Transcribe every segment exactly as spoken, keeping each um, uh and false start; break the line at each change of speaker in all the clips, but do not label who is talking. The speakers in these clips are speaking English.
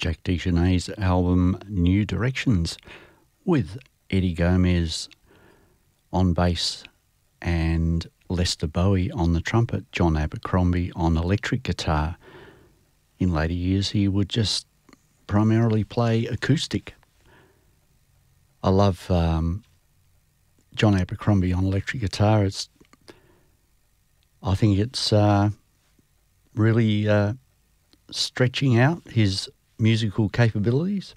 Jack DeJohnet's album New Directions, with Eddie Gomez on bass and Lester Bowie on the trumpet, John Abercrombie on electric guitar. In later years, he would just primarily play acoustic. I love um, John Abercrombie on electric guitar. It's, I think it's uh, really uh, stretching out his musical capabilities.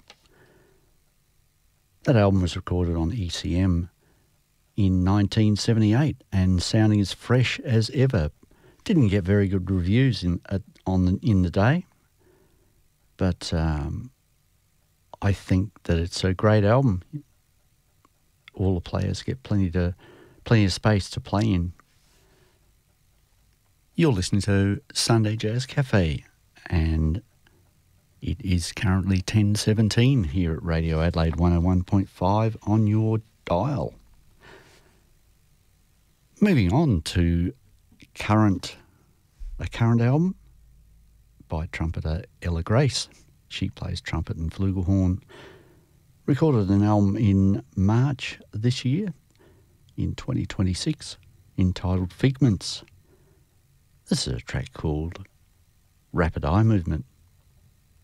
That album was recorded on E C M in nineteen seventy-eight and sounding as fresh as ever. Didn't get very good reviews in at, on the, in the day, but um, I think that it's a great album. All the players get plenty to plenty of space to play in. You're listening to Sunday Jazz Cafe, and it is currently ten seventeen here at Radio Adelaide one oh one point five on your dial. Moving on to current a current album by trumpeter Ella Grace. She plays trumpet and flugelhorn. Recorded an album in March this year, in twenty twenty-six, entitled Figments. This is a track called Rapid Eye Movement.